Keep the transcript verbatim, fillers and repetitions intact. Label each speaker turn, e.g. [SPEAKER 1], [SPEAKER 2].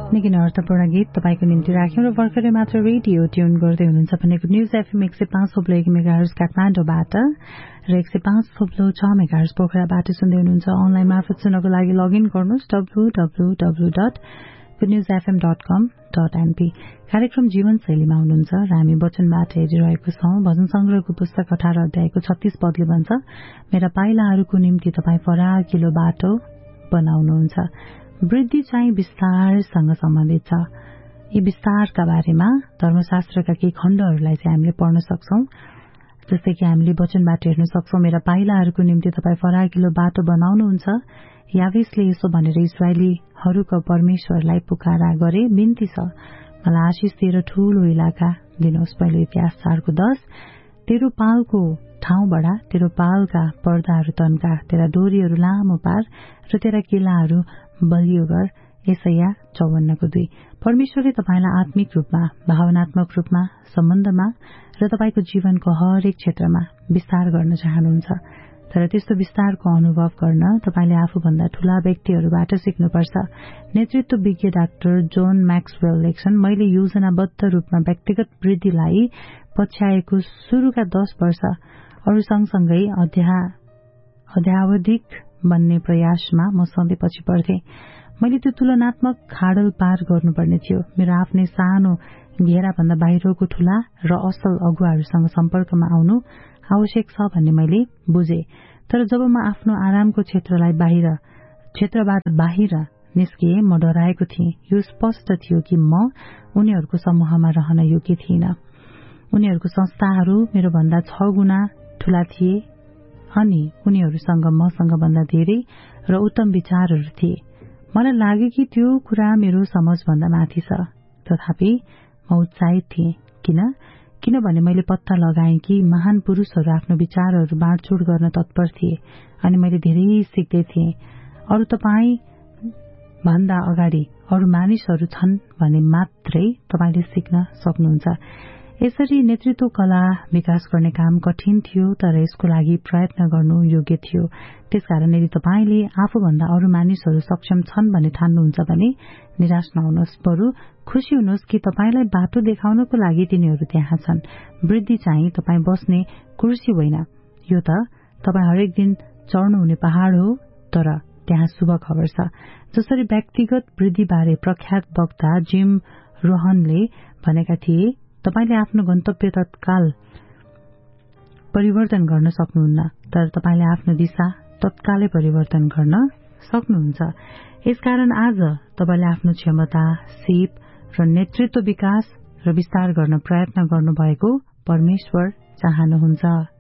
[SPEAKER 1] निकै नै अर्थपूर्ण गीत तपाईको निम्ति राख्यौं र भर्खरै मात्र रेडियो ट्युन गर्दै हुनुहुन्छ भने न्यूज एफएम एक सय पाँच थोप्लो एक मेगाहर्ज काठमाडौँबाट र एक सय पाँच थोप्लो छ मेगाहर्ज पोखराबाट सुन्दै हुनुहुन्छ। अनलाइन मार्फत सुन्नको लागि लगइन गर्नुहोस् W W W dot good news FM dot कम डट एनपी। कार्यक्रम जीवनशैलीमा हुनुहुन्छ र हामी वचनबाट हेरिरहेको छौं। भजन संग्रहको पुस्तक अठार अध्यायको छत्तीस पदले भन्छ, मेरा पाइलाहरूको निम्ति तपाईँ फराकिलो बाटो बनाउनुहुन्छ। वृद्धि चाहिँ विस्तारसँग सम्बन्धित छ। यी विस्तारका बारेमा धर्मशास्त्रका केही खण्डहरूलाई चाहिँ हामीले पढ्न सक्छौं। जस्तै कि हामीले वचनबाट हेर्न सक्छौं, मेरा पाइलाहरूको निम्ति तपाईँ फराकिलो बाटो बनाउनुहुन्छ। यावेसले यसो भनेर इस्राएलीहरूका परमेश्वरलाई पुकारा गरे, बिन्ती छ, मलाई आशिष दिएर ठूलो इलाका दिनुहोस्। पहिलो इतिहास चारको दश, तेरो पालको ठाउँ बढा, तेरो पालका पर्दाहरू तन्का, तेरा डोरीहरू लामो पार र तेरा किल्लाहरू बलियो गर। यसैया चौवन्नको दुई। परमेश्वरले तपाईलाई आत्मिक रूपमा, भावनात्मक रूपमा, सम्बन्धमा र तपाईको जीवनको हरेक क्षेत्रमा विस्तार गर्न चाहनुहुन्छ। तर त्यस्तो विस्तारको अनुभव गर्न तपाईले आफूभन्दा ठूला व्यक्तिहरूबाट सिक्नुपर्छ। नेतृत्व विज्ञ डाक्टर जोन मैक्सवेल लेख्छन्, मैले योजनाबद्ध रूपमा व्यक्तिगत वृद्धिलाई पछ्याएको शुरूका दश वर्ष अरू सँगसँगै अध्यावधिक बन्ने प्रयासमा म सधैँ पछि पढ्थे। मैले त्यो तुलनात्मक खाडल पार गर्नुपर्ने थियो। मेरो आफ्नै सानो घेराभन्दा बाहिरको ठूला र असल अगुवाहरूसँग सम्पर्कमा आउनु आवश्यक छ भन्ने मैले बुझे। तर जब म आफ्नो आरामको क्षेत्रलाई बाहिर क्षेत्रबाट बाहिर निस्किए, म डराएको थिएँ। यो स्पष्ट थियो कि म उनीहरूको समूहमा रहन योग्य थिइन। उनीहरूको संस्थाहरू मेरो भन्दा छ गुणा ठूला थिए अनि उनीहरूसँग मसँग भन्दा धेरै र उत्तम विचारहरू थिए। मलाई लाग्यो कि त्यो कुरा मेरो समझभन्दा माथि छ। तथापि म उत्साहित थिएँ। किन किनभने मैले पत्ता लगाएँ कि महान पुरूषहरू आफ्नो विचारहरू बाँडचुँड गर्न तत्पर थिए अनि मैले धेरै सिक्दै थिएँ। अरू तपाईँ भन्दा अगाडि अरू मानिसहरू छन् भने मात्रै तपाईले सिक्न सक्नुहुन्छ। यसरी नेतृत्व कला विकास गर्ने काम कठिन थियो, तर यसको लागि प्रयत्न गर्नु योग्य थियो। त्यसकारण यदि तपाईले आफूभन्दा अरू मानिसहरू सक्षम छन् भन्ने ठान्नुहुन्छ भने निराश नहुनुहोस्, बरु खुशी हुनुहोस् कि तपाईलाई बाटो देखाउनको लागि तिनीहरू त्यहाँ छन्। वृद्धि चाहिँ तपाईँ बस्ने कुर्सी होइन, यो त तपाईँ हरेक दिन चढ्नुहुने पहाड़ हो। तर त्यहाँ शुभ खबर छ। जसरी व्यक्तिगत वृद्धिबारे प्रख्यात वक्ता जिम रोहनले भनेका थिए, तपाईले आफ्नो गन्तव्य तत्काल परिवर्तन गर्न सक्नुहुन्न, तर तपाईले आफ्नो दिशा तत्कालै परिवर्तन गर्न सक्नुहुन्छ। यसकारण आज तपाईले आफ्नो क्षमता, सिप र नेतृत्व विकास र विस्तार गर्न प्रयत्न गर्नुभएको परमेश्वर चाहनुहुन्छ।